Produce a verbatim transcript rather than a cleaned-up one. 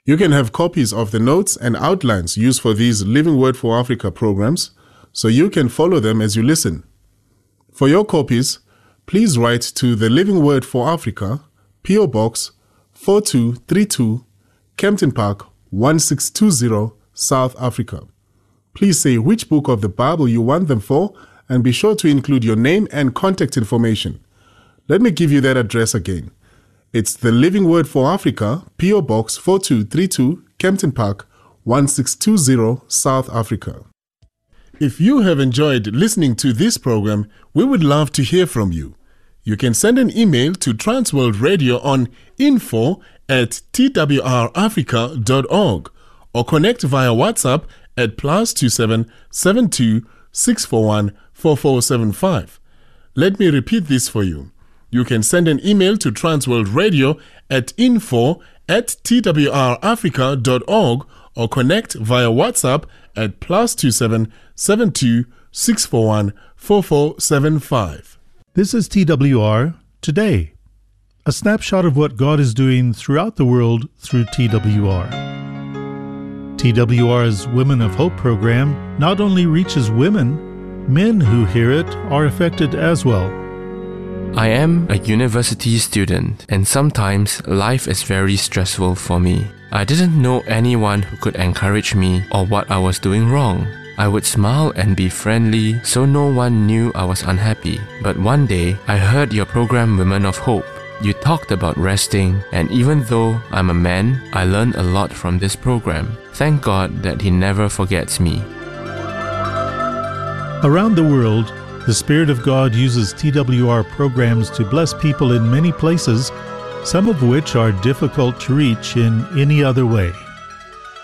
You can have copies of the notes and outlines used for these Living Word for Africa programs, so you can follow them as you listen. For your copies, please write to the Living Word for Africa, P O Box four two three two, Kempton Park, one six two zero, South Africa. Please say which book of the Bible you want them for, and be sure to include your name and contact information. Let me give you that address again. It's the Living Word for Africa, P O Box four two three two, Kempton Park, one six two zero, South Africa. If you have enjoyed listening to this program, we would love to hear from you. You can send an email to Transworld Radio on info at t w r africa dot org or connect via WhatsApp at plus two seven seven two six four one four four seven five. Let me repeat this for you. You can send an email to Transworld Radio at info at t w r africa dot org or connect via WhatsApp at plus two seven seven two six four one four four seven five. This is T W R Today, a snapshot of what God is doing throughout the world through T W R. T W R's Women of Hope program not only reaches women, men who hear it are affected as well. I am a university student, and sometimes life is very stressful for me. I didn't know anyone who could encourage me or what I was doing wrong. I would smile and be friendly so no one knew I was unhappy. But one day, I heard your program Women of Hope. You talked about resting, and even though I'm a man, I learned a lot from this program. Thank God that He never forgets me. Around the world, the Spirit of God uses T W R programs to bless people in many places, some of which are difficult to reach in any other way.